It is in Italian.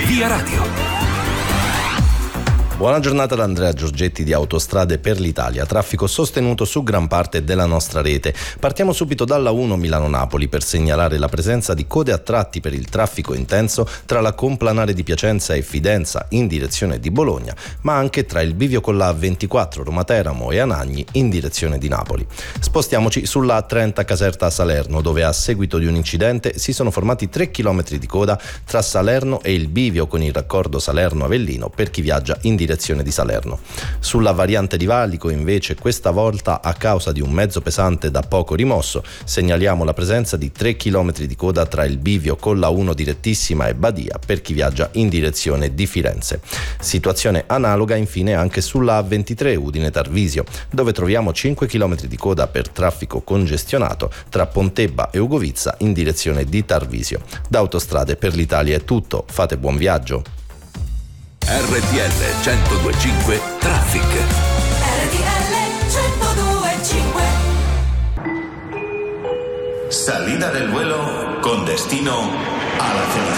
Via Radio. Buona giornata da Andrea Giorgetti di Autostrade per l'Italia. Traffico sostenuto su gran parte della nostra rete. Partiamo subito dalla 1 Milano-Napoli per segnalare la presenza di code a tratti per il traffico intenso tra la complanare di Piacenza e Fidenza in direzione di Bologna, ma anche tra il bivio con la A24 Roma-Teramo e Anagni in direzione di Napoli. Spostiamoci sulla A30 Caserta a Salerno, dove a seguito di un incidente si sono formati 3 km di coda tra Salerno e il bivio con il raccordo Salerno-Avellino per chi viaggia in direzione di Salerno. Sulla variante di Valico invece, questa volta a causa di un mezzo pesante da poco rimosso, segnaliamo la presenza di 3 km di coda tra il bivio con la 1 direttissima e Badia per chi viaggia in direzione di Firenze. Situazione analoga infine anche sulla A23 Udine Tarvisio, dove troviamo 5 km di coda per traffico congestionato tra Pontebba e Ugovizza in direzione di Tarvisio. Da Autostrade per l'Italia è tutto, fate buon viaggio. RTL 102.5 Traffic. RTL 102.5. Salida del vuelo con destino a la felicidad.